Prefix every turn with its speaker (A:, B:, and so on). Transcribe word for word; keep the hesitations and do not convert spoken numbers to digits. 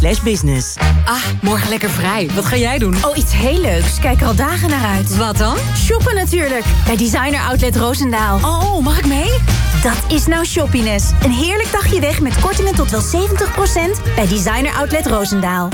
A: slash business.
B: Ah, morgen lekker vrij. Wat ga jij doen?
C: Oh, iets heel leuks. Kijk er al dagen naar uit.
B: Wat dan?
C: Shoppen natuurlijk. Bij Designer Outlet Roosendaal.
B: Oh, mag ik mee?
C: Dat is nou shoppiness. Een heerlijk dagje weg met kortingen tot wel zeventig procent bij Designer Outlet Roosendaal.